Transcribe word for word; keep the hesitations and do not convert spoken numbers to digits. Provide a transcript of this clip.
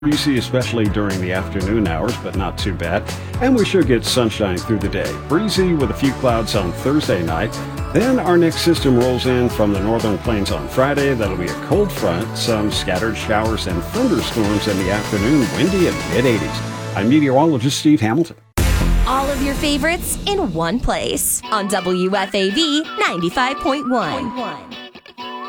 Breezy, especially during the afternoon hours, but not too bad. And we should get sunshine through the day. Breezy with a few clouds on Thursday night. Then our next system rolls in from the northern plains on Friday. That'll be a cold front, some scattered showers and thunderstorms in the afternoon, windy and mid eighties. I'm meteorologist Steve Hamilton. All of your favorites in one place on W F A B ninety-five point one.